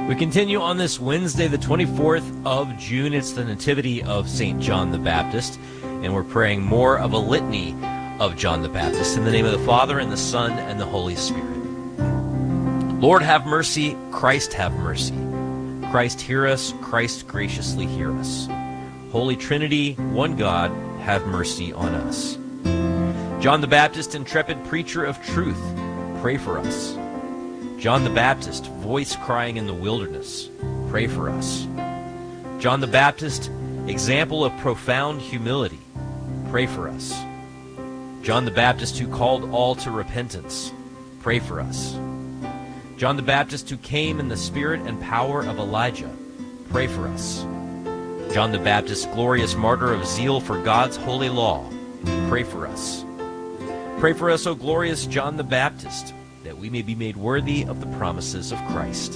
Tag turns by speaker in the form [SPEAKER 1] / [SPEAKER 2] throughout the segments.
[SPEAKER 1] We continue on this Wednesday, the 24th of June. It's the Nativity of St. John the Baptist, and we're praying more of a litany of John the Baptist in the name of the Father, and the Son, and the Holy Spirit. Lord, have mercy. Christ, have mercy. Christ, hear us. Christ, graciously hear us. Holy Trinity, one God, have mercy on us. John the Baptist, intrepid preacher of truth, pray for us. John the Baptist, voice crying in the wilderness, pray for us. John the Baptist, example of profound humility, pray for us. John the Baptist, who called all to repentance, pray for us. John the Baptist, who came in the spirit and power of Elijah, pray for us. John the Baptist, glorious martyr of zeal for God's holy law, pray for us. Pray for us, O glorious John the Baptist, that we may be made worthy of the promises of Christ.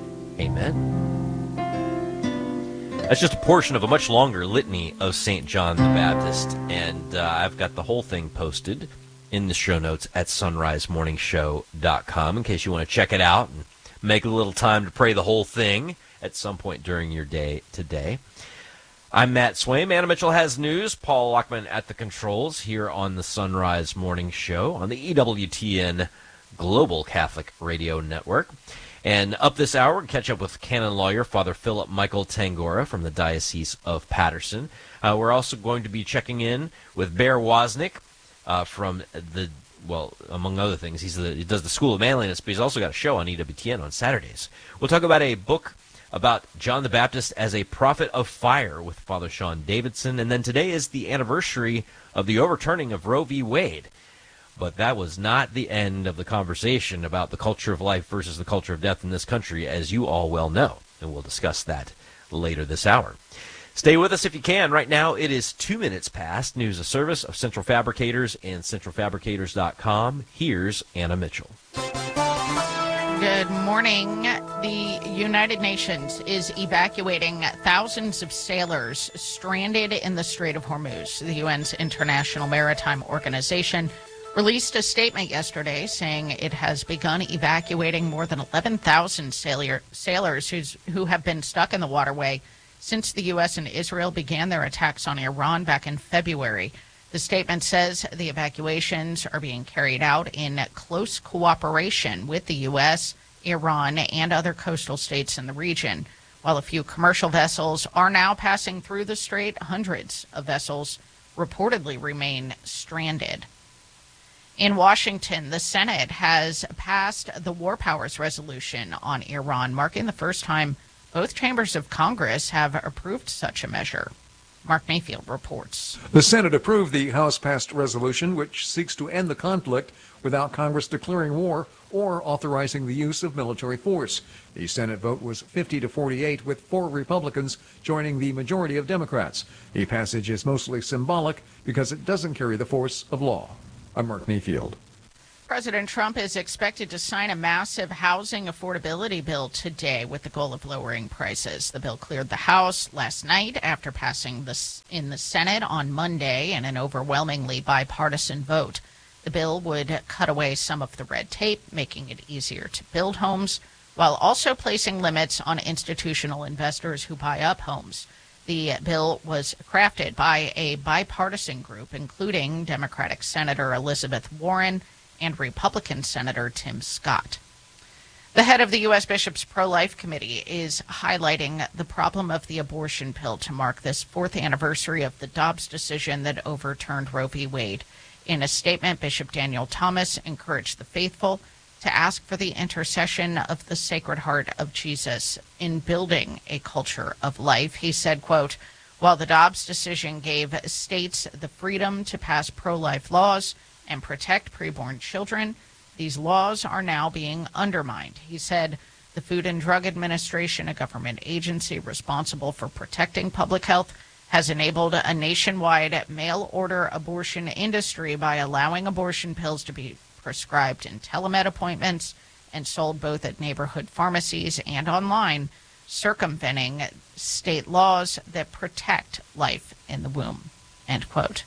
[SPEAKER 1] Amen. That's just a portion of a much longer litany of St. John the Baptist, and I've got the whole thing posted in the show notes at sunrisemorningshow.com in case you want to check it out and make a little time to pray the whole thing at some point during your day today. I'm Matt Swaim. Anna Mitchell has news. Paul Lockman at the controls here on the Sunrise Morning Show on the EWTN Global Catholic Radio Network. And up this hour, we'll catch up with canon lawyer Father Philip Michael Tangora from the Diocese of Paterson. We're also going to be checking in with Bear Wozniak from the, well, among other things, he does the School of Manliness, but he's also got a show on EWTN on Saturdays. We'll talk about a book about John the Baptist as a prophet of fire with Father Sean Davidson. And then today is the anniversary of the overturning of Roe v. Wade. But that was not the end of the conversation about the culture of life versus the culture of death in this country, as you all well know. And we'll discuss that later this hour. Stay with us if you can. Right now, it is 2 minutes past. News of service of Central Fabricators and centralfabricators.com. Here's Anna Mitchell.
[SPEAKER 2] Good morning. The United Nations is evacuating thousands of sailors stranded in the Strait of Hormuz. The UN's International Maritime Organization released a statement yesterday saying it has begun evacuating more than 11,000 sailors who have been stuck in the waterway since the U.S. and Israel began their attacks on Iran back in February. The statement says the evacuations are being carried out in close cooperation with the U.S., Iran, and other coastal states in the region. While a few commercial vessels are now passing through the strait, hundreds of vessels reportedly remain stranded. In Washington, the Senate has passed the War Powers Resolution on Iran, marking the first time both chambers of Congress have approved such a measure. Mark Mayfield reports.
[SPEAKER 3] The Senate approved the House-passed resolution, which seeks to end the conflict without Congress declaring war or authorizing the use of military force. The Senate vote was 50-48, with 4 Republicans joining the majority of Democrats. The passage is mostly symbolic because it doesn't carry the force of law. I'm Mark Mayfield.
[SPEAKER 2] President Trump is expected to sign a massive housing affordability bill today with the goal of lowering prices. The bill cleared the House last night after passing in the Senate on Monday in an overwhelmingly bipartisan vote. The bill would cut away some of the red tape, making it easier to build homes, while also placing limits on institutional investors who buy up homes. The bill was crafted by a bipartisan group, including Democratic Senator Elizabeth Warren and Republican Senator Tim Scott. The head of the U.S. Bishops' Pro-Life Committee is highlighting the problem of the abortion pill to mark this 4th anniversary of the Dobbs decision that overturned Roe v. Wade. In a statement, Bishop Daniel Thomas encouraged the faithful to ask for the intercession of the Sacred Heart of Jesus in building a culture of life. He said, quote, "While the Dobbs decision gave states the freedom to pass pro-life laws and protect preborn children, these laws are now being undermined." He said, "The Food and Drug Administration, a government agency responsible for protecting public health, has enabled a nationwide mail-order abortion industry by allowing abortion pills to be prescribed in telemed appointments and sold both at neighborhood pharmacies and online, circumventing state laws that protect life in the womb." End quote.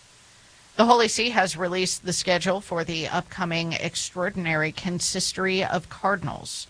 [SPEAKER 2] The Holy See has released the schedule for the upcoming Extraordinary Consistory of Cardinals.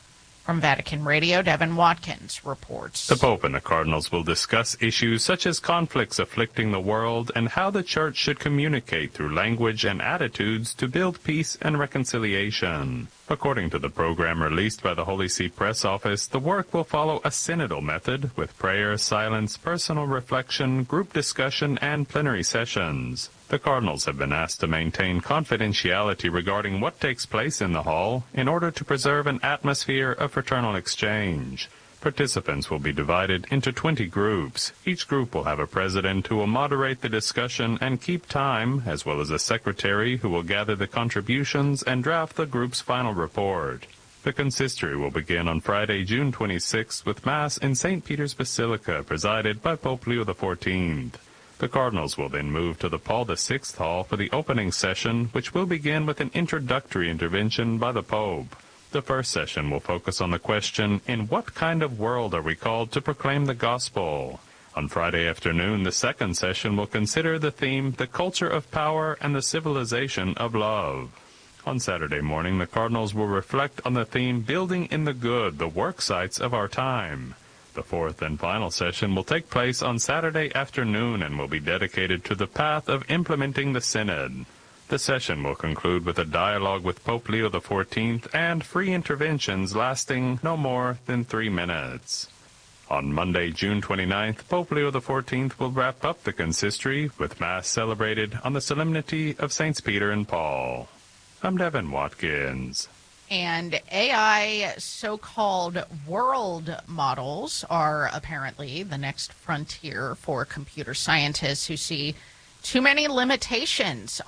[SPEAKER 2] From Vatican Radio, Devin Watkins reports.
[SPEAKER 4] The Pope and the Cardinals will discuss issues such as conflicts afflicting the world and how the Church should communicate through language and attitudes to build peace and reconciliation. According to the program released by the Holy See Press Office, the work will follow a synodal method with prayer, silence, personal reflection, group discussion, and plenary sessions. The Cardinals have been asked to maintain confidentiality regarding what takes place in the hall in order to preserve an atmosphere of fraternal exchange. Participants will be divided into 20 groups. Each group will have a president who will moderate the discussion and keep time, as well as a secretary who will gather the contributions and draft the group's final report. The consistory will begin on Friday, June 26th, with Mass in St. Peter's Basilica, presided by Pope Leo XIV. The Cardinals will then move to the Paul VI Hall for the opening session, which will begin with an introductory intervention by the Pope. The first session will focus on the question, in what kind of world are we called to proclaim the gospel? On Friday afternoon, the second session will consider the theme, the culture of power and the civilization of love. On Saturday morning, the Cardinals will reflect on the theme, building in the good, the work sites of our time. The fourth and final session will take place on Saturday afternoon and will be dedicated to the path of implementing the Synod. The session will conclude with a dialogue with Pope Leo XIV and free interventions lasting no more than 3 minutes. On Monday, June 29th, Pope Leo XIV will wrap up the consistory with Mass celebrated on the Solemnity of Saints Peter and Paul. I'm Devin Watkins.
[SPEAKER 2] And AI so-called world models are apparently the next frontier for computer scientists who see too many limitations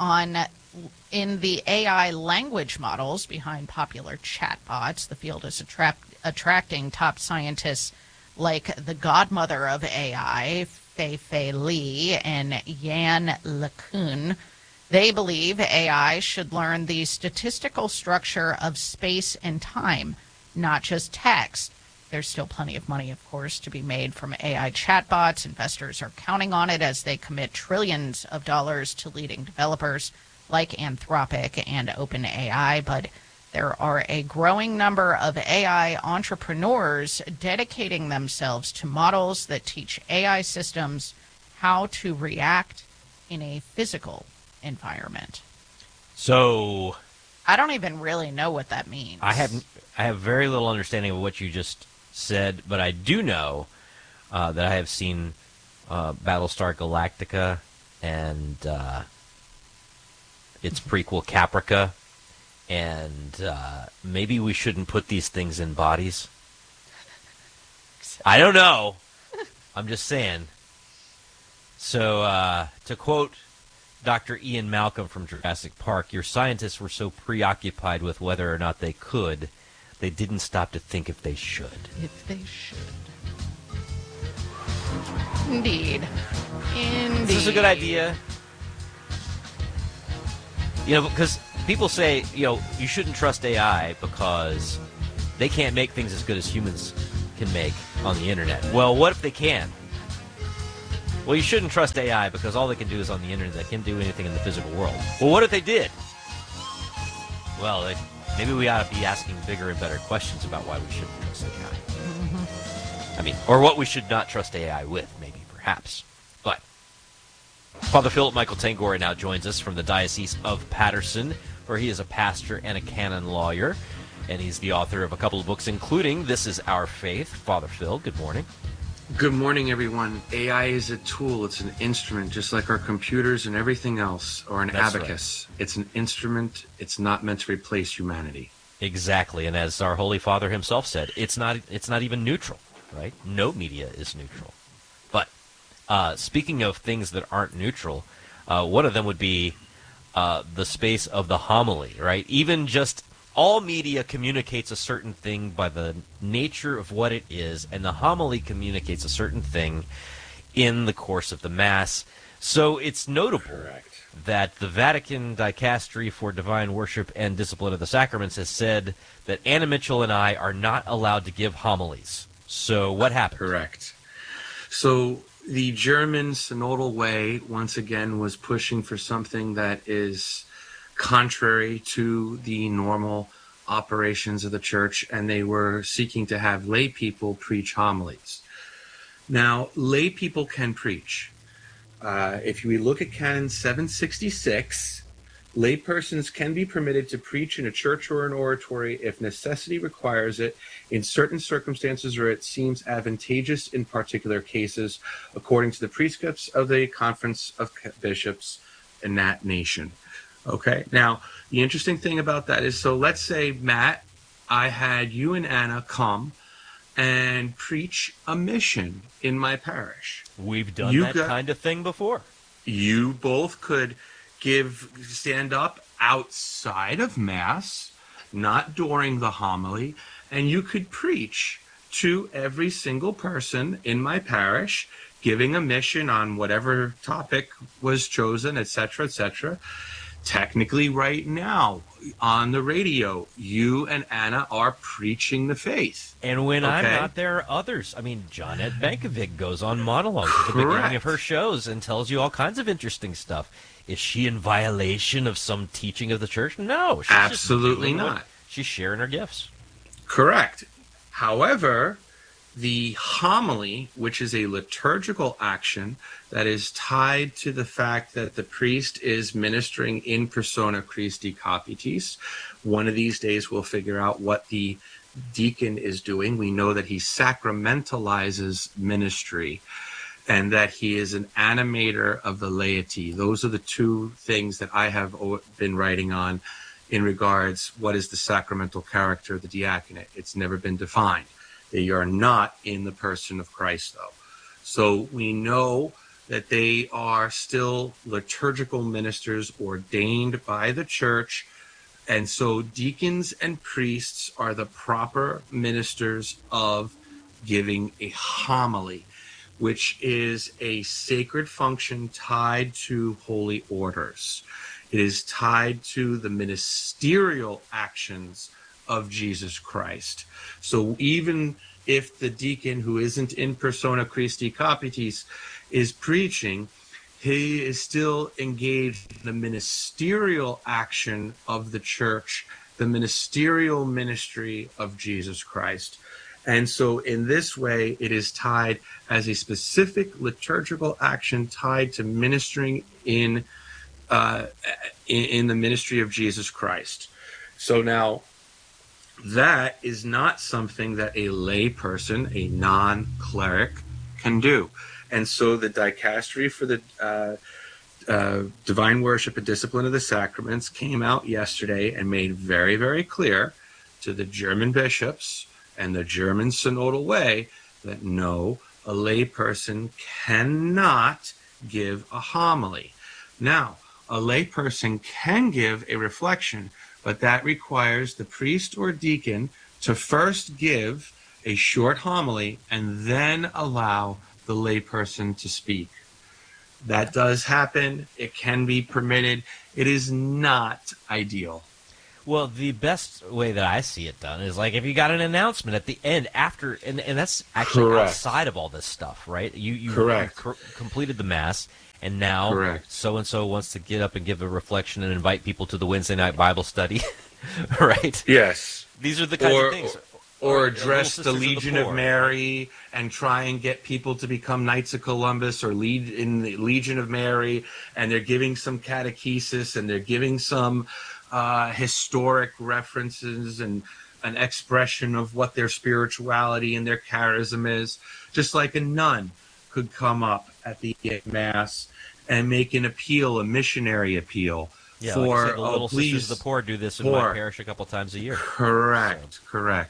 [SPEAKER 2] in the AI language models behind popular chatbots. The field is attracting top scientists like the godmother of AI, Fei-Fei Li, and Yann LeCun. They believe AI should learn the statistical structure of space and time, not just text. There's still plenty of money, of course, to be made from AI chatbots. Investors are counting on it as they commit trillions of dollars to leading developers like Anthropic and OpenAI. But there are a growing number of AI entrepreneurs dedicating themselves to models that teach AI systems how to react in a physical environment.
[SPEAKER 1] So
[SPEAKER 2] I don't even really know what that means.
[SPEAKER 1] I have very little understanding of what you just said, but I do know that I have seen Battlestar Galactica and its prequel Caprica, and maybe we shouldn't put these things in bodies. I don't know. I'm just saying. So to quote Dr. Ian Malcolm from Jurassic Park, your scientists were so preoccupied with whether or not they could, they didn't stop to think if they should.
[SPEAKER 2] If they should. Indeed.
[SPEAKER 1] This is a good idea. You know, because people say, you shouldn't trust AI because they can't make things as good as humans can make on the internet. Well, what if they can? Well, you shouldn't trust AI because all they can do is on the internet. They can't do anything in the physical world. Well, what if they did? Well, maybe we ought to be asking bigger and better questions about why we shouldn't trust AI. Mm-hmm. I mean, or what we should not trust AI with, maybe, perhaps. But Father Philip Michael Tangora now joins us from the Diocese of Paterson, where he is a pastor and a canon lawyer. And he's the author of a couple of books, including This Is Our Faith. Father Phil, good morning.
[SPEAKER 5] Good morning, everyone. AI is a tool. It's an instrument, just like our computers and everything else, or an abacus. Right. It's an instrument. It's not meant to replace humanity.
[SPEAKER 1] Exactly. And as our Holy Father himself said, it's not even neutral, right? No media is neutral. But speaking of things that aren't neutral, one of them would be the space of the homily, right? Even just all media communicates a certain thing by the nature of what it is, and the homily communicates a certain thing in the course of the Mass. So it's notable that the Vatican Dicastery for Divine Worship and Discipline of the Sacraments has said that Anna Mitchell and I are not allowed to give homilies. So what happened?
[SPEAKER 5] Correct. So the German synodal way, once again, was pushing for something that is contrary to the normal operations of the church, and they were seeking to have lay people preach homilies. Now, lay people can preach. If we look at Canon 766, laypersons can be permitted to preach in a church or an oratory if necessity requires it, in certain circumstances, or it seems advantageous in particular cases, according to the precepts of the Conference of Bishops in that nation. Okay, now, the interesting thing about that is, so let's say, Matt, I had you and Anna come and preach a mission in my parish.
[SPEAKER 1] We've done that kind of thing before.
[SPEAKER 5] You both could stand up outside of Mass, not during the homily, and you could preach to every single person in my parish, giving a mission on whatever topic was chosen, etc., etc. Technically, right now, on the radio, you and Anna are preaching the faith.
[SPEAKER 1] And when I'm not there, others. I mean, Johnette Bankovic goes on monologues at the beginning of her shows and tells you all kinds of interesting stuff. Is she in violation of some teaching of the church? No. She's
[SPEAKER 5] absolutely not.
[SPEAKER 1] She's sharing her gifts.
[SPEAKER 5] Correct. However, the homily, which is a liturgical action that is tied to the fact that the priest is ministering in persona Christi Capitis. One of these days we'll figure out what the deacon is doing. We know that he sacramentalizes ministry and that he is an animator of the laity. Those are the two things that I have been writing on in regards what is the sacramental character of the diaconate. It's never been defined. They are not in the person of Christ, though. So we know that they are still liturgical ministers ordained by the church. And so deacons and priests are the proper ministers of giving a homily, which is a sacred function tied to holy orders. It is tied to the ministerial actions of Jesus Christ. So even if the deacon who isn't in persona Christi Capitis is preaching, he is still engaged in the ministerial action of the church, the ministerial ministry of Jesus Christ. And so in this way, it is tied as a specific liturgical action tied to ministering in the ministry of Jesus Christ. So now, that is not something that a lay person, a non-cleric, can do. And so the Dicastery for the Divine Worship and Discipline of the Sacraments came out yesterday and made very, very clear to the German bishops and the German synodal way that no, a lay person cannot give a homily. Now, a lay person can give a reflection, but that requires the priest or deacon to first give a short homily and then allow the layperson to speak. That does happen. It can be permitted. It is not ideal.
[SPEAKER 1] Well, the best way that I see it done is like if you got an announcement at the end after, and that's actually outside of all this stuff, right? You completed the Mass. And now so-and-so wants to get up and give a reflection and invite people to the Wednesday night Bible study, right?
[SPEAKER 5] Yes.
[SPEAKER 1] These are the kinds of things.
[SPEAKER 5] Or address the Legion of Mary and try and get people to become Knights of Columbus or lead in the Legion of Mary, and they're giving some catechesis and they're giving some historic references and an expression of what their spirituality and their charism is, just like a nun could come up at the Mass and make an appeal, a missionary appeal.
[SPEAKER 1] Yeah,
[SPEAKER 5] for,
[SPEAKER 1] like I said, the Little Sisters of the Poor do this in my parish a couple times a year.
[SPEAKER 5] Correct.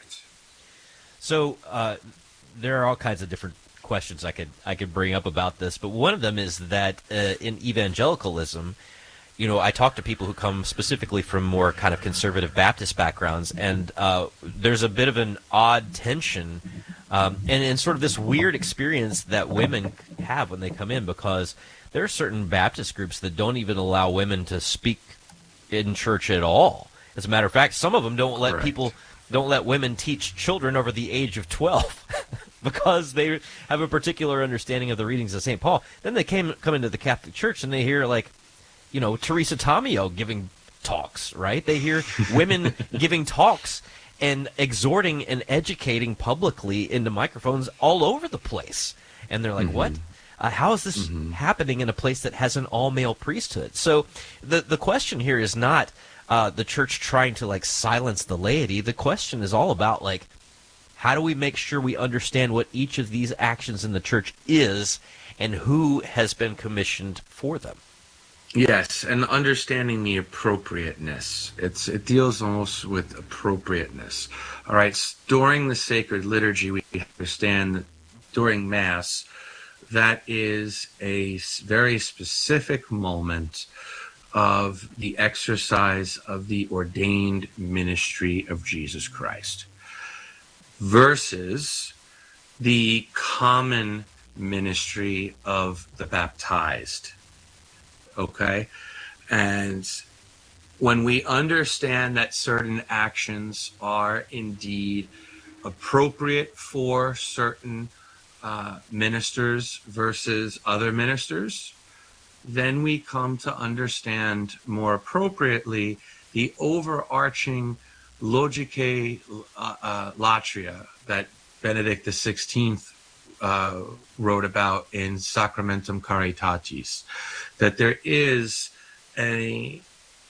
[SPEAKER 1] So there are all kinds of different questions I could bring up about this, but one of them is that in evangelicalism, you know, I talk to people who come specifically from more kind of conservative Baptist backgrounds, and there's a bit of an odd tension and sort of this weird experience that women have when they come in, because there are certain Baptist groups that don't even allow women to speak in church at all. As a matter of fact, some of them don't let women teach children over the age of 12 because they have a particular understanding of the readings of St. Paul. Then they come into the Catholic Church and they hear, like, you know, Teresa Tomeo giving talks, right? They hear women giving talks and exhorting and educating publicly into microphones all over the place. And they're like, what? How is this happening in a place that has an all-male priesthood? So the question here is not the church trying to, like, silence the laity. The question is all about, like, how do we make sure we understand what each of these actions in the church is and who has been commissioned for them?
[SPEAKER 5] Yes, and understanding the appropriateness. It deals almost with appropriateness. All right, during the sacred liturgy, we understand that during Mass, that is a very specific moment of the exercise of the ordained ministry of Jesus Christ versus the common ministry of the baptized. Okay? And when we understand that certain actions are indeed appropriate for certain ministers versus other ministers, then we come to understand more appropriately the overarching logicae latria that Benedict XVI wrote about in Sacramentum Caritatis, that there is a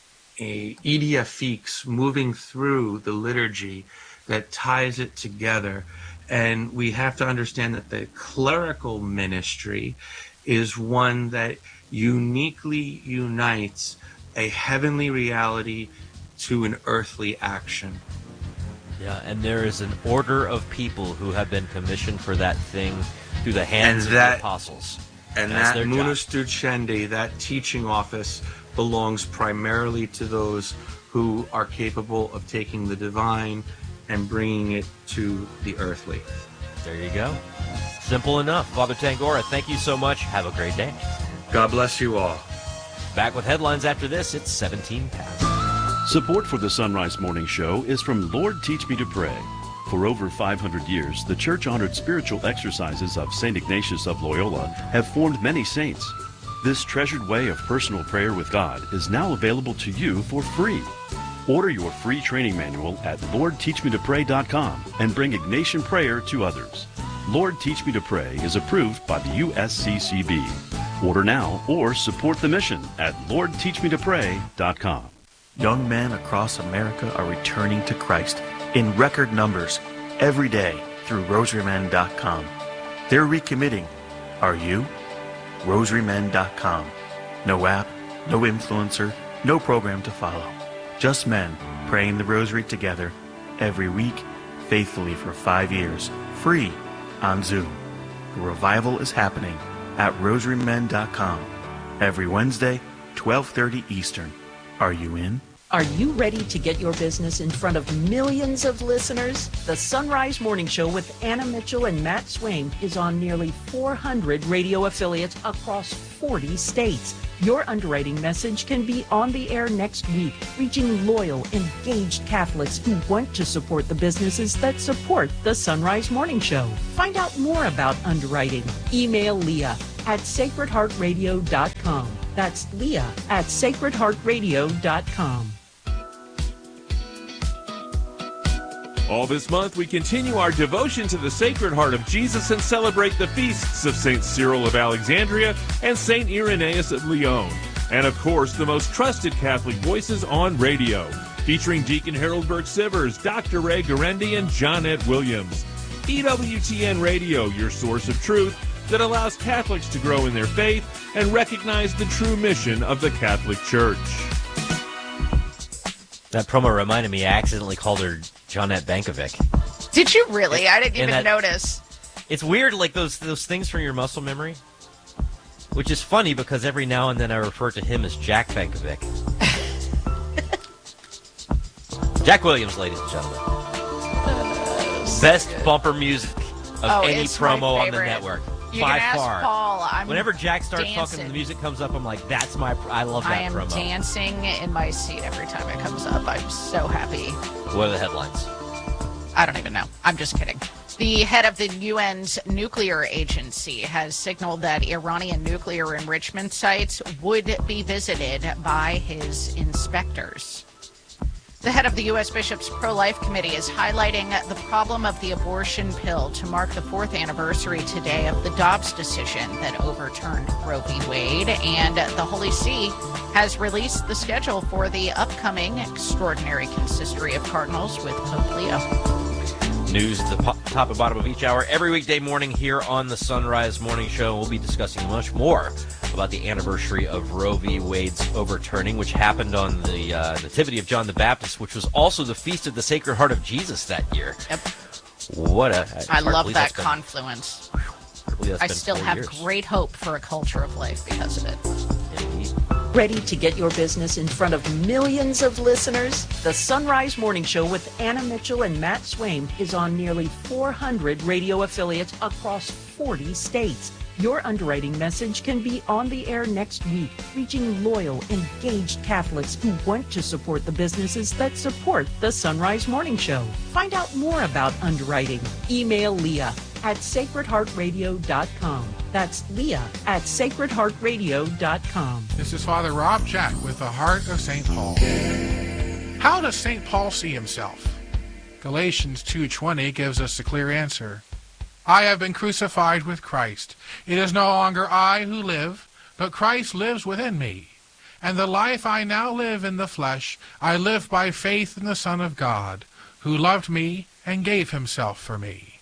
[SPEAKER 5] idea fix moving through the liturgy that ties it together. And we have to understand that the clerical ministry is one that uniquely unites a heavenly reality to an earthly action.
[SPEAKER 1] Yeah, and there is an order of people who have been commissioned for that thing through the hands of the apostles.
[SPEAKER 5] And
[SPEAKER 1] that's
[SPEAKER 5] that munus ducendi, that teaching office, belongs primarily to those who are capable of taking the divine and bringing it to the earthly.
[SPEAKER 1] There you go. Simple enough. Father Tangora, thank you so much. Have a great day.
[SPEAKER 5] God bless you all.
[SPEAKER 1] Back with headlines after this. It's 17 past.
[SPEAKER 6] Support for the Sunrise Morning Show is from Lord Teach Me to Pray. For over 500 years, the church-honored spiritual exercises of St. Ignatius of Loyola have formed many saints. This treasured way of personal prayer with God is now available to you for free. Order your free training manual at LordTeachMeToPray.com and bring Ignatian prayer to others. Lord Teach Me to Pray is approved by the USCCB. Order now or support the mission at LordTeachMeToPray.com.
[SPEAKER 7] Young men across America are returning to Christ in record numbers every day through RosaryMen.com. They're recommitting. Are you? RosaryMen.com. No app, no influencer, no program to follow. Just men praying the rosary together every week, faithfully for 5 years, free on Zoom. The revival is happening at RosaryMen.com every Wednesday, 12:30 Eastern. Are you in?
[SPEAKER 8] Are you ready to get your business in front of millions of listeners? The Sunrise Morning Show with Anna Mitchell and Matt Swain is on nearly 400 radio affiliates across 40 states. Your underwriting message can be on the air next week, reaching loyal, engaged Catholics who want to support the businesses that support the Sunrise Morning Show. Find out more about underwriting. Email Leah at sacredheartradio.com. That's Leah at sacredheartradio.com.
[SPEAKER 9] All this month, we continue our devotion to the Sacred Heart of Jesus and celebrate the feasts of St. Cyril of Alexandria and St. Irenaeus of Lyon. And, of course, the most trusted Catholic voices on radio, featuring Deacon Harold Burke-Sivers, Dr. Ray Garendi, and Johnette Williams. EWTN Radio, your source of truth that allows Catholics to grow in their faith and recognize the true mission of the Catholic Church.
[SPEAKER 1] That promo reminded me, I accidentally called her Johnette Bankovic.
[SPEAKER 2] Did you really? I didn't even notice.
[SPEAKER 1] It's weird, like those things from your muscle memory, which is funny because every now and then I refer to him as Jack Bankovic. Jack Williams, ladies and gentlemen. Best bumper music of any promo on the network.
[SPEAKER 2] You
[SPEAKER 1] by
[SPEAKER 2] can ask
[SPEAKER 1] far.
[SPEAKER 2] Paul.
[SPEAKER 1] Whenever Jack starts talking and the music comes up, I'm like, that's my, I love that promo.
[SPEAKER 2] I am dancing in my seat every time it comes up. I'm so happy.
[SPEAKER 1] What are the headlines?
[SPEAKER 2] I don't even know. I'm just kidding. The head of the UN's nuclear agency has signaled that Iranian nuclear enrichment sites would be visited by his inspectors. The head of the U.S. Bishops' Pro-Life Committee is highlighting the problem of the abortion pill to mark the 4th anniversary today of the Dobbs decision that overturned Roe v. Wade. And the Holy See has released the schedule for the upcoming Extraordinary Consistory of Cardinals with Pope Leo.
[SPEAKER 1] News at the top and bottom of each hour every weekday morning here on the Sunrise Morning Show. We'll be discussing much more about the anniversary of Roe v. Wade's overturning, which happened on the Nativity of John the Baptist, which was also the Feast of the Sacred Heart of Jesus that year.
[SPEAKER 2] Yep.
[SPEAKER 1] I
[SPEAKER 2] love that confluence. I still have
[SPEAKER 1] years.
[SPEAKER 2] great hope for a culture of life because of it.
[SPEAKER 1] Indeed.
[SPEAKER 8] Ready to get your business in front of millions of listeners? The Sunrise Morning Show with Anna Mitchell and Matt Swaim is on nearly 400 radio affiliates across 40 states. Your underwriting message can be on the air next week, reaching loyal, engaged Catholics who want to support the businesses that support the Sunrise Morning Show. Find out more about underwriting. Email Leah at sacredheartradio.com. That's Leah at sacredheartradio.com.
[SPEAKER 10] This is Father Rob Jack with the Heart of St. Paul. How does St. Paul see himself? Galatians 2:20 gives us a clear answer. I have been crucified with Christ. It is no longer I who live, but Christ lives within me. And the life I now live in the flesh, I live by faith in the Son of God, who loved me and gave himself for me.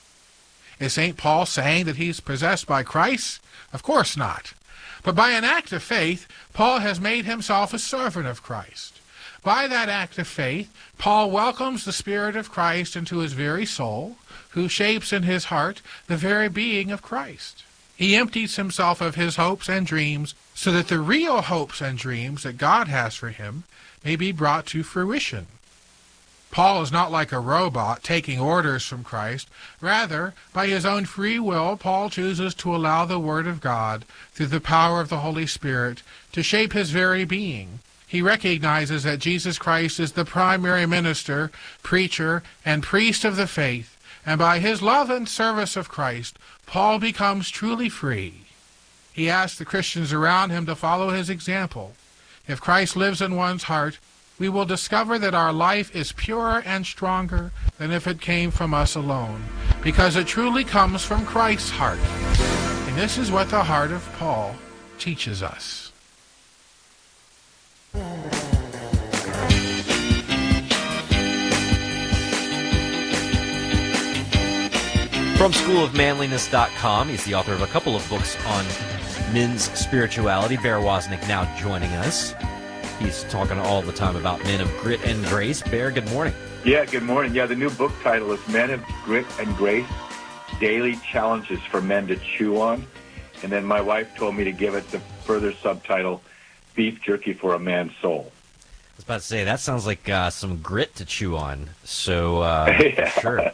[SPEAKER 10] Is St. Paul saying that he's possessed by Christ? Of course not. But by an act of faith, Paul has made himself a servant of Christ. By that act of faith, Paul welcomes the Spirit of Christ into his very soul, who shapes in his heart the very being of Christ. He empties himself of his hopes and dreams so that the real hopes and dreams that God has for him may be brought to fruition. Paul is not like a robot taking orders from Christ. Rather, by his own free will, Paul chooses to allow the Word of God, through the power of the Holy Spirit, to shape his very being. He recognizes that Jesus Christ is the primary minister, preacher, and priest of the faith, and by his love and service of Christ, Paul becomes truly free. He asks the Christians around him to follow his example. If Christ lives in one's heart, we will discover that our life is purer and stronger than if it came from us alone, because it truly comes from Christ's heart. And this is what the heart of Paul teaches us.
[SPEAKER 1] From schoolofmanliness.com, he's the author of a couple of books on men's spirituality. Bear Wozniak now joining us. He's talking all the time about men of grit and grace. Bear, good morning.
[SPEAKER 11] Yeah, good morning. Yeah, the new book title is Men of Grit and Grace, Daily Challenges for Men to Chew On. And then my wife told me to give it the further subtitle, Beef Jerky for a Man's Soul.
[SPEAKER 1] I was about to say, that sounds like some grit to chew on. So, yeah. Sure.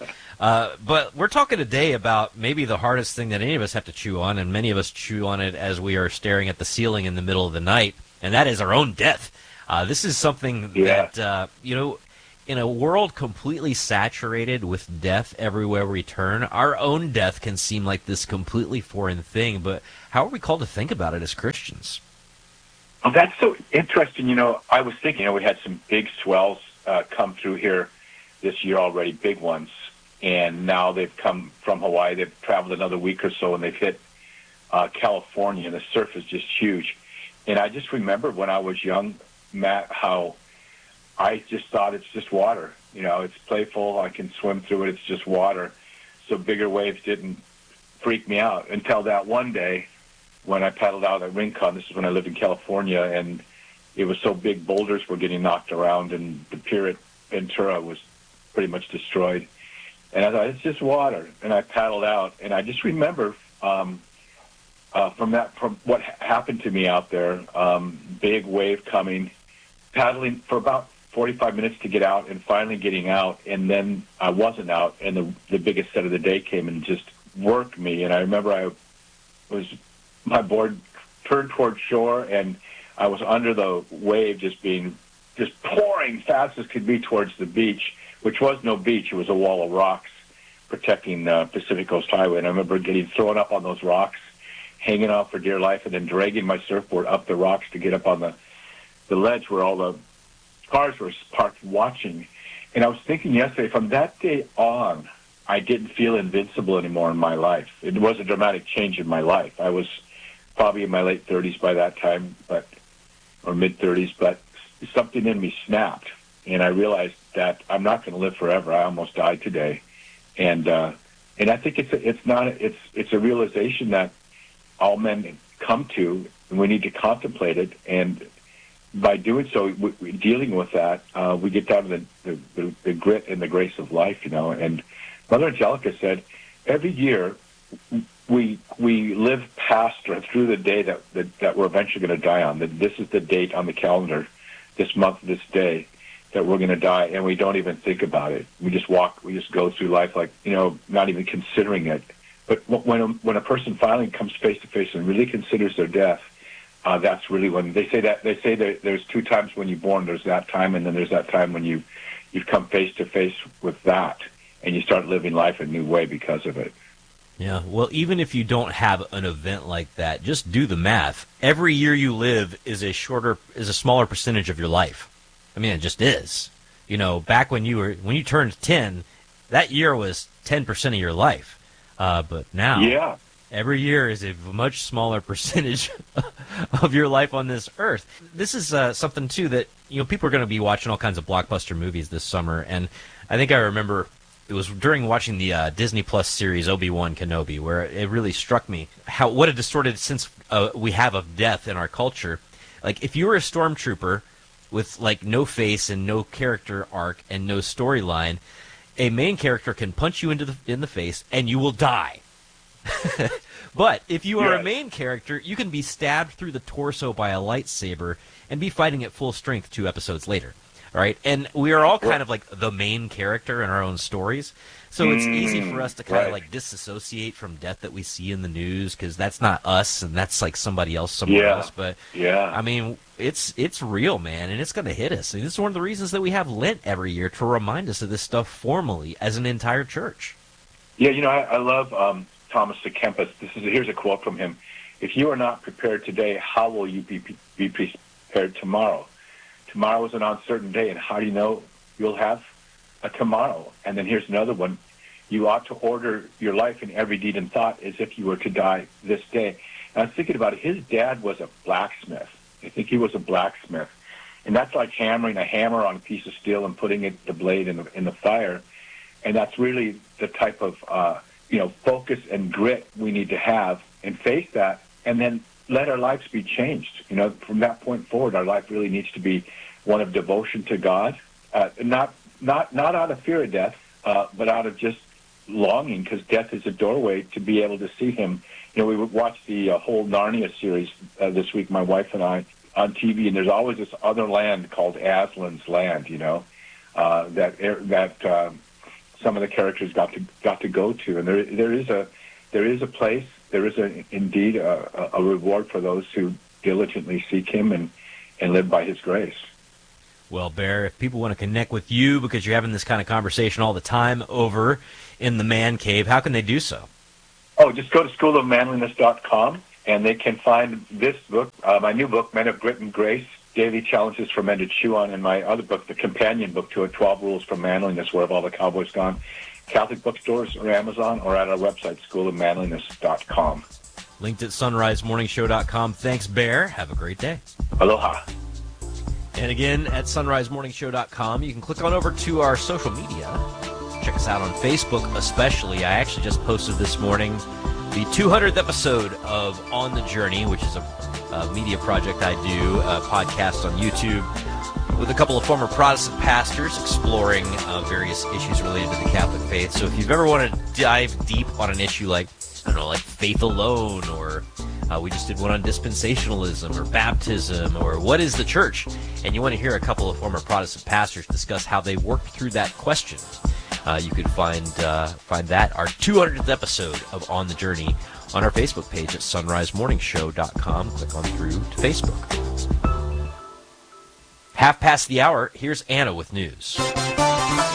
[SPEAKER 1] But we're talking today about maybe the hardest thing that any of us have to chew on, and many of us chew on it as we are staring at the ceiling in the middle of the night, and that is our own death. This is something that, in a world completely saturated with death everywhere we turn, our own death can seem like this completely foreign thing, but how are we called to think about it as Christians?
[SPEAKER 11] Oh, that's so interesting. I was thinking, we had some big swells come through here this year already, big ones. And now they've come from Hawaii. They've traveled another week or so, and they've hit California, and the surf is just huge. And I just remember when I was young, Matt, how I just thought it's just water. It's playful. I can swim through it. It's just water. So bigger waves didn't freak me out until that one day when I paddled out at Rincon. This is when I lived in California, and it was so big, boulders were getting knocked around, and the pier at Ventura was pretty much destroyed. And I thought, it's just water. And I paddled out. And I just remember from what happened to me out there, big wave coming, paddling for about 45 minutes to get out, and finally getting out. And then I wasn't out, and the biggest set of the day came and just worked me. And I remember my board turned toward shore, and I was under the wave just pouring fast as could be towards the beach, which was no beach. It was a wall of rocks protecting Pacific Coast Highway, and I remember getting thrown up on those rocks, hanging on for dear life, and then dragging my surfboard up the rocks to get up on the ledge where all the cars were parked watching. And I was thinking yesterday, from that day on, I didn't feel invincible anymore in my life. It was a dramatic change in my life. I was probably in my late 30s by that time, or mid-30s, but something in me snapped, and I realized that I'm not going to live forever. I almost died today, and I think it's a realization that all men come to, and we need to contemplate it. And by doing so, dealing with that, we get down to the grit and the grace of life, And Mother Angelica said, every year we live past or through the day that we're eventually going to die on. That this is the date on the calendar, this month, this day, that we're going to die, and we don't even think about it. We just go through life like, not even considering it. But when a person finally comes face to face and really considers their death, that's really when they say that there's two times when you're born. There's that time, and then there's that time when you've come face to face with that, and you start living life a new way because of it.
[SPEAKER 1] Yeah, well, even if you don't have an event like that, just do the math. Every year you live is a smaller percentage of your life. I mean, it just is. Back when you turned 10, that year was 10% of your life. But now, every year is a much smaller percentage of your life on this earth. This is something, too, that people are going to be watching all kinds of blockbuster movies this summer. And I think I remember it was during watching the Disney Plus series Obi-Wan Kenobi where it really struck me what a distorted sense we have of death in our culture. Like, if you were a stormtrooper with, no face and no character arc and no storyline, a main character can punch you in the face and you will die. But if you are a main character, you can be stabbed through the torso by a lightsaber and be fighting at full strength 2 episodes later. All right, and we are all kind of like the main character in our own stories, so it's easy for us to kind of disassociate from death that we see in the news because that's not us and that's like somebody else somewhere else. But I mean, it's real, man, and it's going to hit us. And it's one of the reasons that we have Lent every year to remind us of this stuff formally as an entire church. Yeah,
[SPEAKER 11] I love Thomas à Kempis. Here's a quote from him: "If you are not prepared today, how will you be prepared tomorrow? Tomorrow is an uncertain day, and how do you know you'll have a tomorrow?" And then here's another one: "You ought to order your life in every deed and thought as if you were to die this day." And I was thinking about it. His dad was a blacksmith. I think he was a blacksmith. And that's like hammering a hammer on a piece of steel and putting the blade in the fire. And that's really the type of, focus and grit we need to have and face that, and then let our lives be changed. From that point forward, our life really needs to be one of devotion to God, not out of fear of death, but out of just longing, because death is a doorway to be able to see Him. We watched the whole Narnia series this week, my wife and I, on TV, and there's always this other land called Aslan's Land. That some of the characters got to go to, and there is a place. There is indeed a reward for those who diligently seek Him and live by His grace.
[SPEAKER 1] Well, Bear, if people want to connect with you because you're having this kind of conversation all the time over in the Man Cave, how can they do so?
[SPEAKER 11] Oh, just go to schoolofmanliness.com, and they can find this book, my new book, Men of Grit and Grace, Daily Challenges for Men to Chew On, and my other book, the companion book to it, 12 Rules for Manliness, Where Have All the Cowboys Gone? Catholic bookstores or Amazon, or at our website, schoolofmanliness.com.
[SPEAKER 1] Linked at sunrisemorningshow.com. Thanks, Bear. Have a great day.
[SPEAKER 11] Aloha.
[SPEAKER 1] And again, at sunrisemorningshow.com, you can click on over to our social media. Check us out on Facebook especially. I actually just posted this morning the 200th episode of On the Journey, which is a media project I do, a podcast on YouTube with a couple of former Protestant pastors exploring various issues related to the Catholic faith. So if you've ever wanted to dive deep on an issue like faith alone, or we just did one on dispensationalism or baptism, or what is the church, and you want to hear a couple of former Protestant pastors discuss how they worked through that question, you could find that, our 200th episode of On the Journey, on our Facebook page at sunrisemorningshow.com. Click on through to Facebook. 1:30 the hour, here's Anna with news.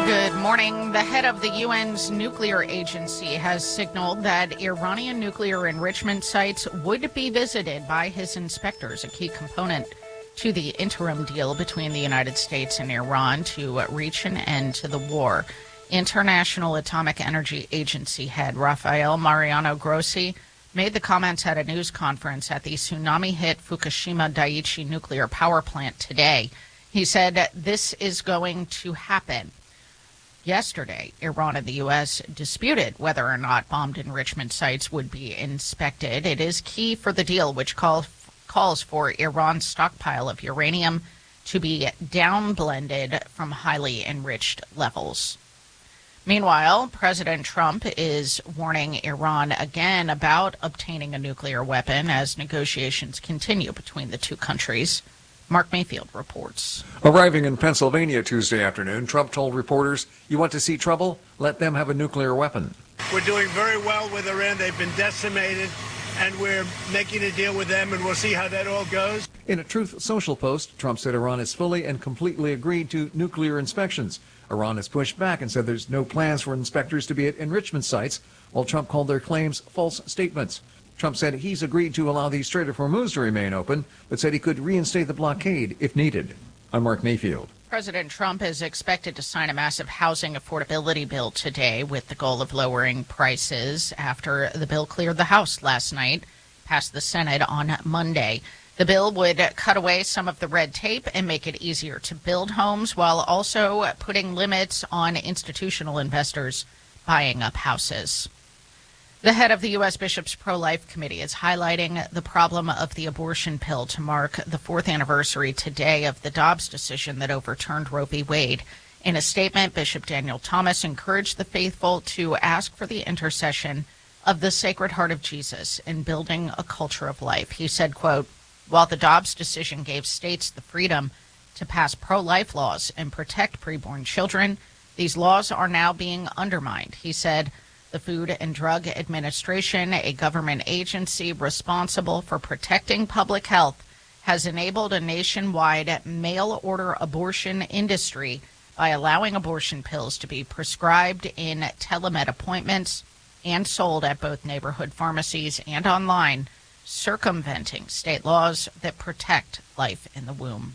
[SPEAKER 2] Good morning. The head of the UN's nuclear agency has signaled that Iranian nuclear enrichment sites would be visited by his inspectors, a key component to the interim deal between the United States and Iran to reach an end to the war. International Atomic Energy Agency head Rafael Mariano Grossi made the comments at a news conference at the tsunami-hit Fukushima Daiichi nuclear power plant today. He said this is going to happen. Yesterday, Iran and the U.S. disputed whether or not bombed enrichment sites would be inspected. It is key for the deal, which calls for Iran's stockpile of uranium to be downblended from highly enriched levels. Meanwhile, President Trump is warning Iran again about obtaining a nuclear weapon as negotiations continue between the two countries. Mark Mayfield reports.
[SPEAKER 3] Arriving in Pennsylvania Tuesday afternoon, Trump told reporters, "You want to see trouble? Let them have a nuclear weapon."
[SPEAKER 12] We're doing very well with Iran. They've been decimated, and we're making a deal with them, and we'll see how that all goes.
[SPEAKER 3] In a Truth Social post, Trump said Iran has fully and completely agreed to nuclear inspections. Iran has pushed back and said there's no plans for inspectors to be at enrichment sites, while Trump called their claims false statements. Trump said he's agreed to allow the Strait of Hormuz to remain open, but said he could reinstate the blockade if needed. I'm Mark Mayfield.
[SPEAKER 2] President Trump is expected to sign a massive housing affordability bill today with the goal of lowering prices after the bill cleared the House last night, passed the Senate on Monday. The bill would cut away some of the red tape and make it easier to build homes while also putting limits on institutional investors buying up houses. The head of the U.S. Bishops' Pro-Life Committee is highlighting the problem of the abortion pill to mark the 4th anniversary today of the Dobbs decision that overturned Roe v. Wade. In a statement, Bishop Daniel Thomas encouraged the faithful to ask for the intercession of the Sacred Heart of Jesus in building a culture of life. He said, quote, "While the Dobbs decision gave states the freedom to pass pro-life laws and protect preborn children, these laws are now being undermined." He said, "The Food and Drug Administration, a government agency responsible for protecting public health, has enabled a nationwide mail-order abortion industry by allowing abortion pills to be prescribed in telemed appointments and sold at both neighborhood pharmacies and online, circumventing state laws that protect life in the womb."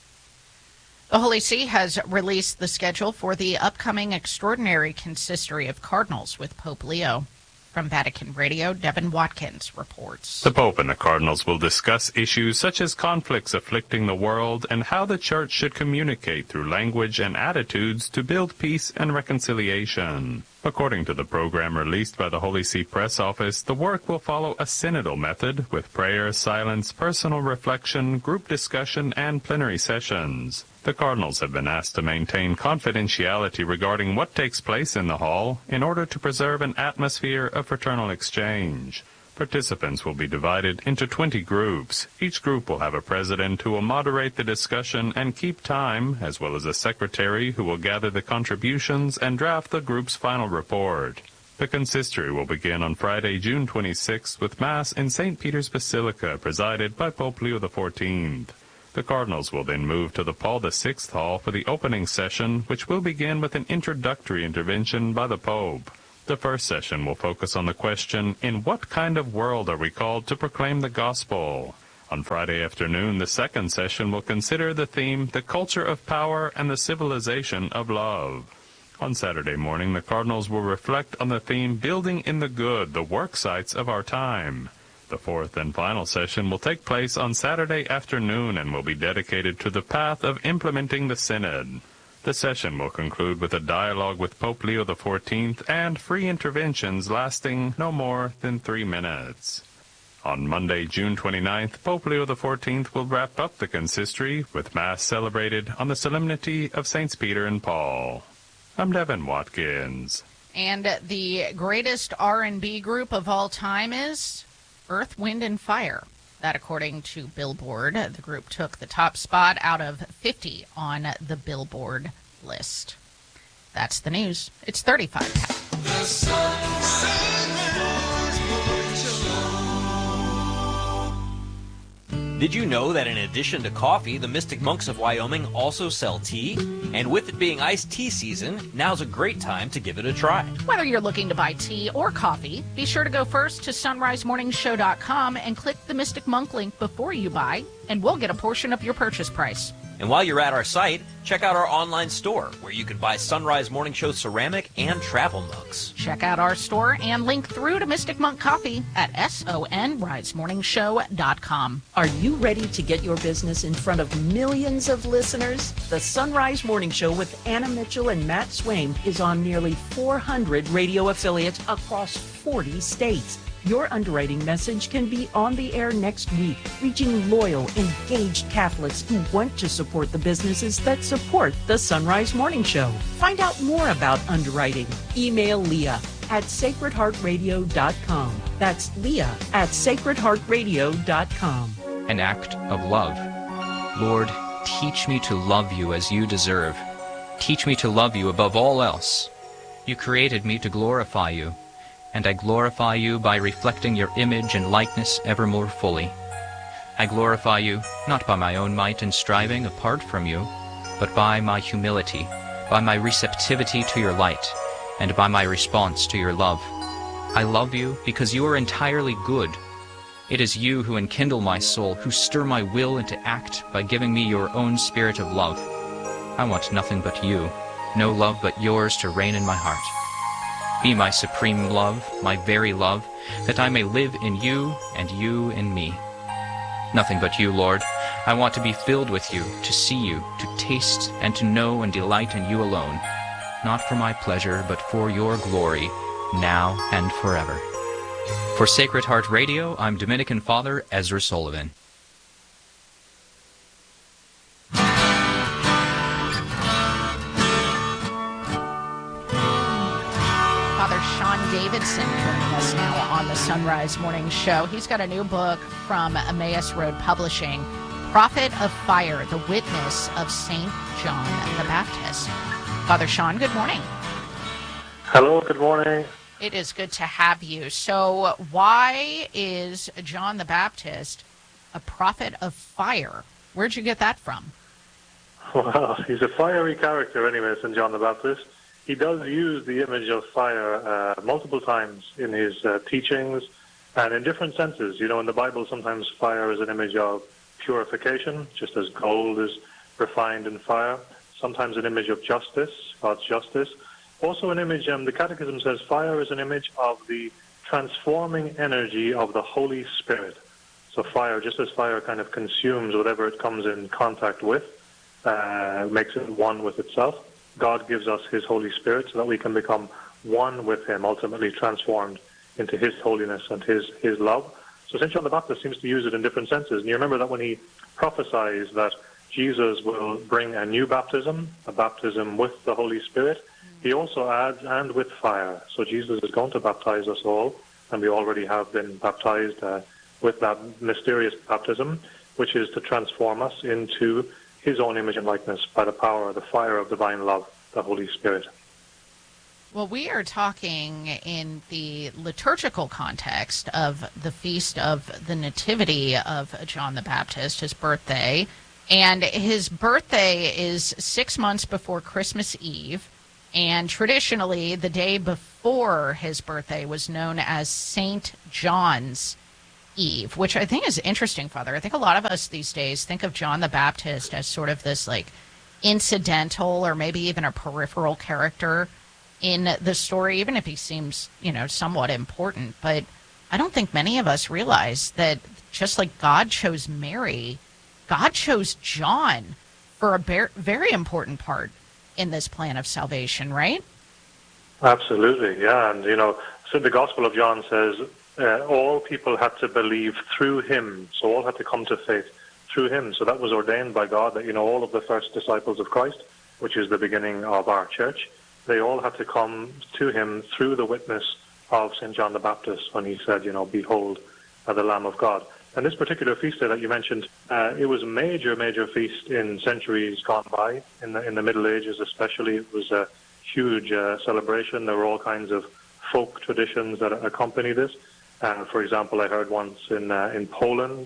[SPEAKER 2] The Holy See has released the schedule for the upcoming extraordinary consistory of cardinals with Pope Leo. From Vatican Radio, Devin Watkins reports.
[SPEAKER 4] The Pope and the cardinals will discuss issues such as conflicts afflicting the world and how the Church should communicate through language and attitudes to build peace and reconciliation. According to the program released by the Holy See Press Office, the work will follow a synodal method with prayer, silence, personal reflection, group discussion, and plenary sessions. The cardinals have been asked to maintain confidentiality regarding what takes place in the hall in order to preserve an atmosphere of fraternal exchange. Participants will be divided into 20 groups. Each group will have a president who will moderate the discussion and keep time, as well as a secretary who will gather the contributions and draft the group's final report. The consistory will begin on Friday, June 26th, with Mass in St. Peter's Basilica, presided by Pope Leo XIV. The cardinals will then move to the Paul VI Hall for the opening session, which will begin with an introductory intervention by the Pope. The first session will focus on the question, in what kind of world are we called to proclaim the gospel? On Friday afternoon, the second session will consider the theme, the culture of power and the civilization of love. On Saturday morning, the cardinals will reflect on the theme, building in the good, the work sites of our time. The fourth and final session will take place on Saturday afternoon and will be dedicated to the path of implementing the Synod. The session will conclude with a dialogue with Pope Leo XIV and free interventions lasting no more than 3 minutes. On Monday, June 29th, Pope Leo XIV will wrap up the consistory with Mass celebrated on the Solemnity of Saints Peter and Paul. I'm Devin Watkins.
[SPEAKER 2] And the greatest R&B group of all time is Earth, Wind, and Fire. That, according to Billboard, the group took the top spot out of 50 on the Billboard list. That's the news. It's 35 past.
[SPEAKER 1] Did you know that in addition to coffee, the Mystic Monks of Wyoming also sell tea? And with it being iced tea season, now's a great time to give it a try.
[SPEAKER 2] Whether you're looking to buy tea or coffee, be sure to go first to sunrisemorningshow.com and click the Mystic Monk link before you buy, and we'll get a portion of your purchase price.
[SPEAKER 1] And while you're at our site, check out our online store where you can buy Sunrise Morning Show ceramic and travel mugs.
[SPEAKER 2] Check out our store and link through to Mystic Monk Coffee at sonrisemorningshow.com.
[SPEAKER 8] Are you ready to get your business in front of millions of listeners? The Sunrise Morning Show with Anna Mitchell and Matt Swaim is on nearly 400 radio affiliates across 40 states. Your underwriting message can be on the air next week, reaching loyal, engaged Catholics who want to support the businesses that support the Sunrise Morning Show. Find out more about underwriting. Email Leah at sacredheartradio.com. That's Leah at sacredheartradio.com.
[SPEAKER 13] An act of love. Lord, teach me to love you as you deserve. Teach me to love you above all else. You created me to glorify you, and I glorify you by reflecting your image and likeness ever more fully. I glorify you not by my own might and striving apart from you, but by my humility, by my receptivity to your light, and by my response to your love. I love you because you are entirely good. It is you who enkindle my soul, who stir my will into act by giving me your own spirit of love. I want nothing but you, no love but yours to reign in my heart. Be my supreme love, my very love, that I may live in you and you in me. Nothing but you, Lord. I want to be filled with you, to see you, to taste and to know and delight in you alone, not for my pleasure, but for your glory, now and forever. For Sacred Heart Radio, I'm Dominican Father Ezra Sullivan.
[SPEAKER 2] Father Sean Davidson joining us now on the Sunrise Morning Show. He's got a new book from Emmaus Road Publishing, Prophet of Fire, The Witness of St. John the Baptist. Father Sean, good morning.
[SPEAKER 14] Hello, good morning.
[SPEAKER 2] It is good to have you. So why is John the Baptist a prophet of fire? Where'd you get that from?
[SPEAKER 14] Well, he's a fiery character anyway, St. John the Baptist. He does use the image of fire multiple times in his teachings and in different senses. You know, in the Bible, sometimes fire is an image of purification, just as gold is refined in fire. Sometimes an image of justice, God's justice. Also an image, the Catechism says fire is an image of the transforming energy of the Holy Spirit. So fire, just as fire kind of consumes whatever it comes in contact with, makes it one with itself, God gives us his Holy Spirit so that we can become one with him, ultimately transformed into his holiness and his love. So St. John the Baptist seems to use it in different senses. And you remember that when he prophesies that Jesus will bring a new baptism, a baptism with the Holy Spirit, he also adds, and with fire. So Jesus is going to baptize us all, and we already have been baptized with that mysterious baptism, which is to transform us into his own image and likeness by the power, the fire of divine love, the Holy Spirit.
[SPEAKER 2] Well, we are talking in the liturgical context of the feast of the Nativity of John the Baptist, his birthday. And his birthday is 6 months before Christmas Eve. And traditionally, the day before his birthday was known as St. John's Eve, which I think is interesting, Father. I think a lot of us these days think of John the Baptist as sort of this like incidental or maybe even a peripheral character in the story, even if he seems, somewhat important. But I don't think many of us realize that just like God chose Mary, God chose John for a very important part in this plan of salvation, right?
[SPEAKER 14] Absolutely, yeah. And, so the Gospel of John says all people had to believe through him. So all had to come to faith through him. So that was ordained by God that, all of the first disciples of Christ, which is the beginning of our church, they all had to come to him through the witness of St. John the Baptist when he said, behold, the Lamb of God. And this particular feast day that you mentioned, it was a major, major feast in centuries gone by, in the Middle Ages especially. It was a huge celebration. There were all kinds of folk traditions that accompany this. For example, I heard once in Poland,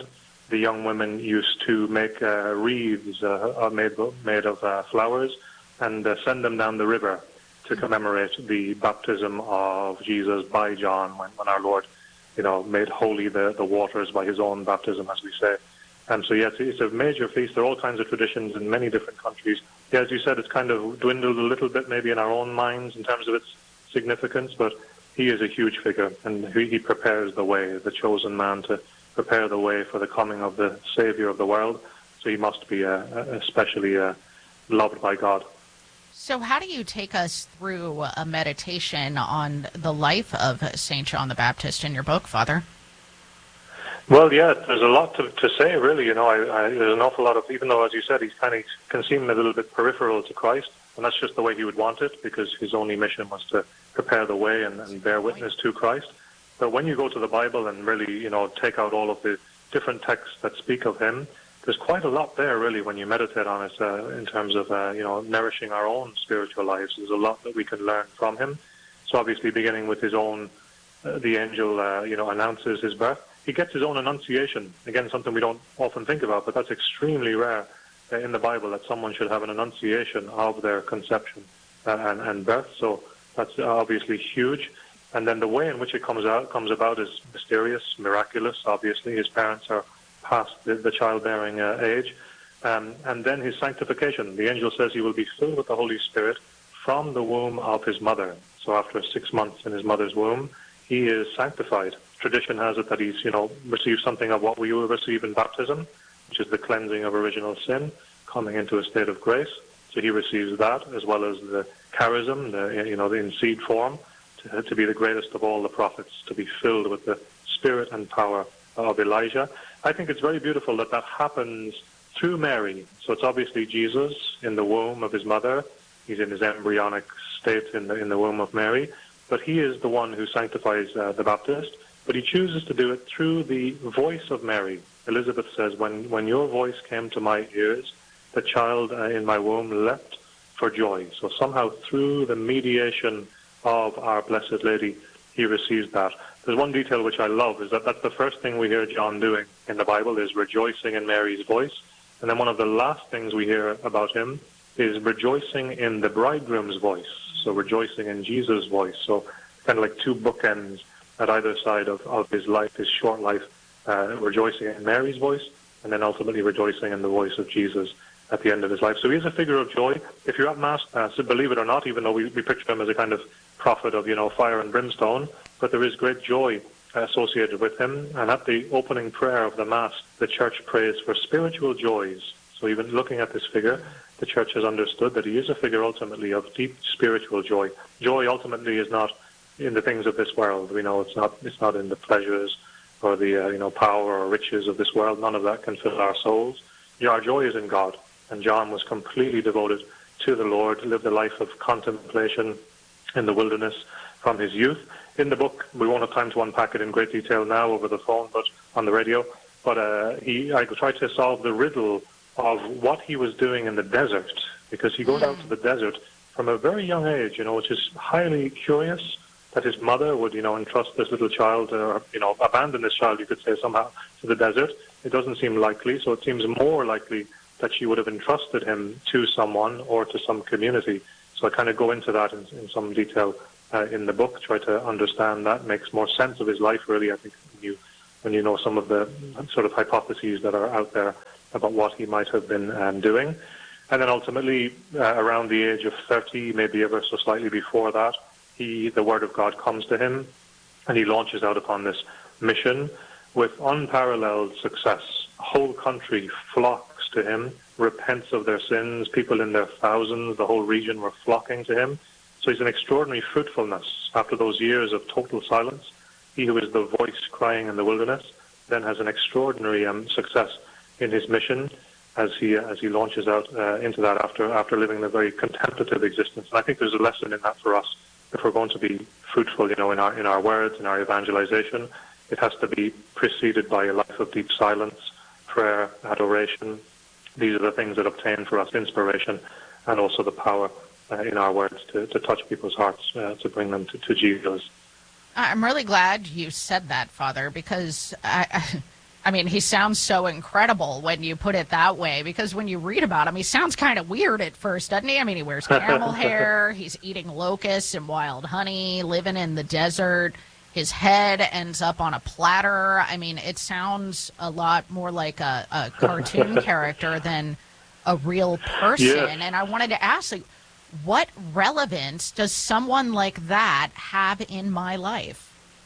[SPEAKER 14] the young women used to make wreaths made of flowers and send them down the river to commemorate the baptism of Jesus by John when our Lord, made holy the waters by his own baptism, as we say. And so, yes, it's a major feast. There are all kinds of traditions in many different countries. Yeah, as you said, it's kind of dwindled a little bit maybe in our own minds in terms of its significance, but he is a huge figure, and he prepares the way, the chosen man to prepare the way for the coming of the Savior of the world. So he must be especially loved by God.
[SPEAKER 2] So how do you take us through a meditation on the life of St. John the Baptist in your book, Father?
[SPEAKER 14] Well, yeah, there's a lot to say, really. There's an awful lot of, even though, as you said, he can seem a little bit peripheral to Christ, and that's just the way he would want it, because his only mission was to prepare the way and bear witness to Christ. But when you go to the Bible and really, take out all of the different texts that speak of him, there's quite a lot there, really, when you meditate on it in terms of, nourishing our own spiritual lives. There's a lot that we can learn from him. So obviously, beginning with his own, the angel, announces his birth. He gets his own annunciation. Again, something we don't often think about, but that's extremely rare in the Bible, that someone should have an annunciation of their conception and birth. So that's obviously huge. And then the way in which it comes about is mysterious, miraculous. Obviously, his parents are past the childbearing age. And then his sanctification. The angel says he will be filled with the Holy Spirit from the womb of his mother. So after 6 months in his mother's womb, he is sanctified. Tradition has it that he's, received something of what we will receive in baptism, which is the cleansing of original sin, coming into a state of grace. So he receives that, as well as the charism, in seed form, to be the greatest of all the prophets, to be filled with the spirit and power of Elijah. I think it's very beautiful that happens through Mary. So it's obviously Jesus in the womb of his mother. He's in his embryonic state in the womb of Mary. But he is the one who sanctifies the Baptist. But he chooses to do it through the voice of Mary. Elizabeth says, when your voice came to my ears, the child in my womb leapt for joy. So somehow through the mediation of our Blessed Lady, he receives that. There's one detail which I love, is that's the first thing we hear John doing in the Bible, is rejoicing in Mary's voice. And then one of the last things we hear about him is rejoicing in the bridegroom's voice. So rejoicing in Jesus' voice. So kind of like two bookends at either side of his life, his short life, rejoicing in Mary's voice, and then ultimately rejoicing in the voice of Jesus at the end of his life. So he is a figure of joy. If you're at Mass, so believe it or not, even though we picture him as a kind of prophet of, fire and brimstone, but there is great joy associated with him. And at the opening prayer of the Mass, the Church prays for spiritual joys. So even looking at this figure, the Church has understood that he is a figure ultimately of deep spiritual joy. Joy ultimately is not in the things of this world. We know it's not in the pleasures or the power or riches of this world. None of that can fill our souls. Our joy is in God. And John was completely devoted to the Lord, lived a life of contemplation in the wilderness from his youth. In the book, we won't have time to unpack it in great detail now over the phone, but on the radio. But I tried to solve the riddle of what he was doing in the desert, because he goes out to the desert from a very young age, which is highly curious that his mother would, entrust this little child, or, abandon this child, you could say, somehow to the desert. It doesn't seem likely, so it seems more likely that she would have entrusted him to someone or to some community. So I kind of go into that in some detail in the book, try to understand that. Makes more sense of his life, really, I think, when you know some of the sort of hypotheses that are out there about what he might have been doing. And then ultimately, around the age of 30, maybe ever so slightly before that, the Word of God comes to him, and he launches out upon this mission with unparalleled success. A whole country flocks to him, repents of their sins. People in their thousands, the whole region, were flocking to him. So he's an extraordinary fruitfulness. After those years of total silence, he who is the voice crying in the wilderness then has an extraordinary success in his mission as he launches out into that after living a very contemplative existence. And I think there's a lesson in that for us. If we're going to be fruitful, in our words, in our evangelization, it has to be preceded by a life of deep silence, prayer, adoration. These are the things that obtain for us inspiration and also the power in our words to touch people's hearts, to bring them to Jesus.
[SPEAKER 2] I'm really glad you said that, Father, because I mean, he sounds so incredible when you put it that way, because when you read about him, he sounds kind of weird at first, doesn't he? I mean, he wears camel hair, he's eating locusts and wild honey, living in the desert. His head ends up on a platter. I mean, it sounds a lot more like a cartoon character than a real person.
[SPEAKER 14] Yeah.
[SPEAKER 2] And I wanted to ask, like, what relevance does someone like that have in my life?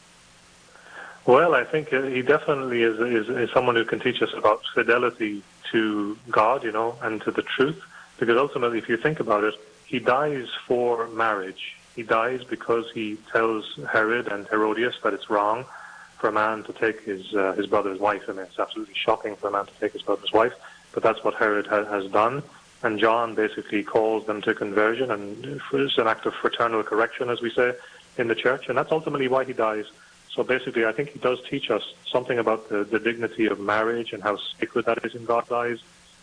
[SPEAKER 14] Well, I think he definitely is someone who can teach us about fidelity to God, and to the truth. Because ultimately, if you think about it, he dies for marriage. He dies because he tells Herod and Herodias that it's wrong for a man to take his brother's wife. I mean, it's absolutely shocking for a man to take his brother's wife, but that's what Herod has done. And John basically calls them to conversion, and it's an act of fraternal correction, as we say, in the church. And that's ultimately why he dies. So basically, I think he does teach us something about the dignity of marriage and how sacred that is in God's eyes.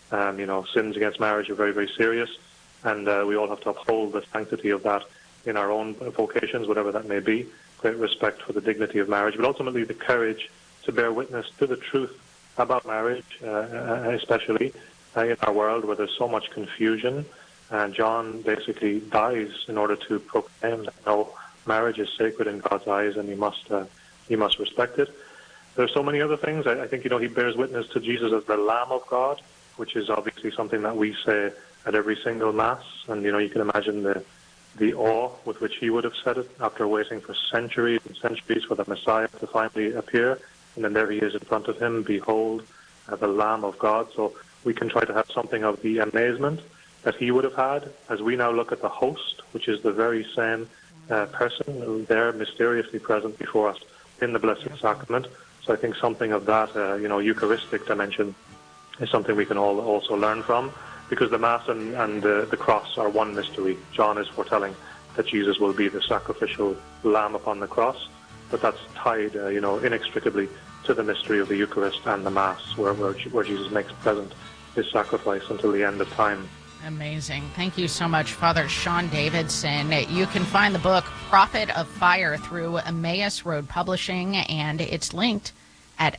[SPEAKER 14] Sins against marriage are very, very serious, and we all have to uphold the sanctity of that in our own vocations, whatever that may be. Great respect for the dignity of marriage, but ultimately the courage to bear witness to the truth about marriage, especially in our world where there's so much confusion. And John basically dies in order to proclaim that no, marriage is sacred in God's eyes, and he must respect it. There's so many other things. I think, he bears witness to Jesus as the Lamb of God, which is obviously something that we say at every single Mass. And, you can imagine the awe with which he would have said it after waiting for centuries and centuries for the Messiah to finally appear. And then there he is in front of him, behold, the Lamb of God. So we can try to have something of the amazement that he would have had as we now look at the host, which is the very same person there mysteriously present before us in the Blessed Sacrament. So I think something of that, Eucharistic dimension is something we can all also learn from, because the Mass and the cross are one mystery. John is foretelling that Jesus will be the sacrificial lamb upon the cross, but that's tied, inextricably to the mystery of the Eucharist and the Mass, where Jesus makes present his sacrifice until the end of time.
[SPEAKER 2] Amazing. Thank you so much, Father Sean Davidson. You can find the book Prophet of Fire through Emmaus Road Publishing, and it's linked at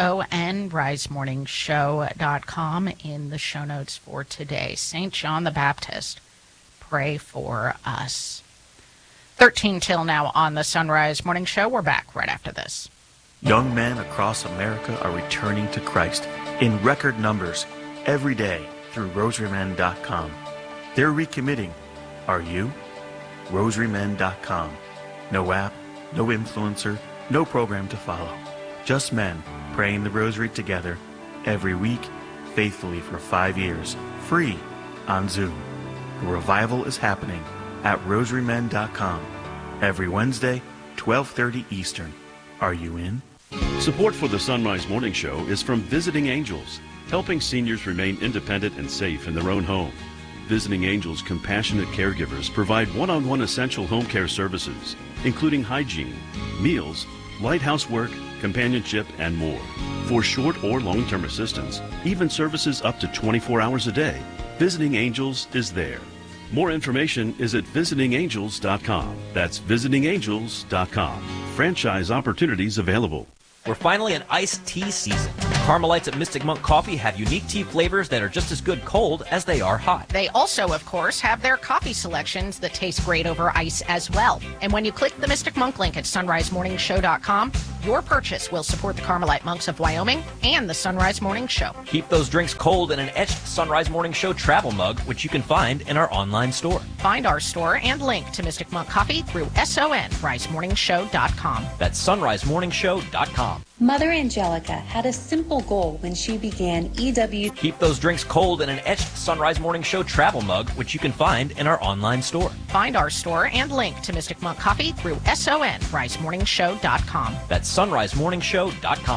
[SPEAKER 2] sonrisemorningshow.com in the show notes for today. St. John the Baptist, pray for us. 13 till now on the Sunrise Morning Show. We're back right after this.
[SPEAKER 7] Young men across America are returning to Christ in record numbers every day through rosarymen.com. They're recommitting. Are you? rosarymen.com. No app, no influencer, no program to follow. Just men praying the rosary together every week, faithfully for 5 years, free on Zoom. The revival is happening at rosarymen.com every Wednesday, 12:30 Eastern. Are you in?
[SPEAKER 6] Support for the Sunrise Morning Show is from Visiting Angels, helping seniors remain independent and safe in their own home. Visiting Angels compassionate caregivers provide one-on-one essential home care services, including hygiene, meals, light housework, companionship, and more. For short or long-term assistance, even services up to 24 hours a day, Visiting Angels is there. More information is at visitingangels.com. That's visitingangels.com. Franchise opportunities available.
[SPEAKER 1] We're finally in iced tea season. Carmelites at Mystic Monk Coffee have unique tea flavors that are just as good cold as they are hot.
[SPEAKER 2] They also, of course, have their coffee selections that taste great over ice as well. And when you click the Mystic Monk link at sonrisemorningshow.com, your purchase will support the Carmelite Monks of Wyoming and the Sunrise Morning Show.
[SPEAKER 1] Keep those drinks cold in an etched Sunrise Morning Show travel mug, which you can find in our online store.
[SPEAKER 2] Find our store and link to Mystic Monk Coffee through sonrisemorningshow.com.
[SPEAKER 1] That's sonrisemorningshow.com.
[SPEAKER 15] Mother Angelica had a simple goal when she began EW.
[SPEAKER 1] Keep those drinks cold in an etched Sunrise Morning Show travel mug, which you can find in our online store.
[SPEAKER 2] Find our store and link to Mystic Monk Coffee through sonrisemorningshow.com.
[SPEAKER 1] That's sonrisemorningshow.com.